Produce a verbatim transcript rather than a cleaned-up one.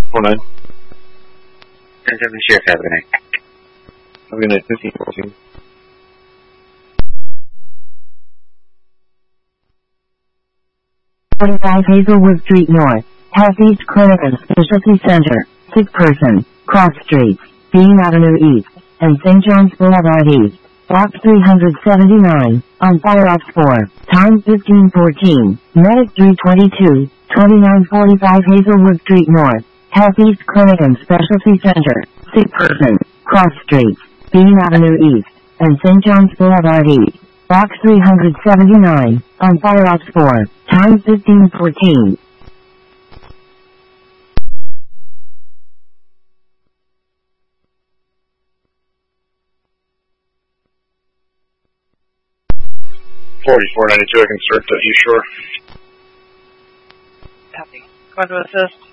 Hold on. ten seven Sheriff, have a good night. Have a good night, fifteen fourteen. forty-five Hazelwood Street North, Southeast Clinic and Specialty Center, sick person, cross streets, Bean Avenue East, and Saint John's Boulevard East, Block three seventy-nine, on Fire Ops four, time fifteen fourteen, Medic three twenty-two, twenty-nine forty-five Hazelwood Street North, Southeast Clinic and Specialty Center, sick person, cross streets, Bean Avenue East, and Saint John's Boulevard East. Box three seventy-nine, on Fire Ops four, time fifteen fourteen. forty-four ninety-two, I can start the East Shore. Copy. Going to assist.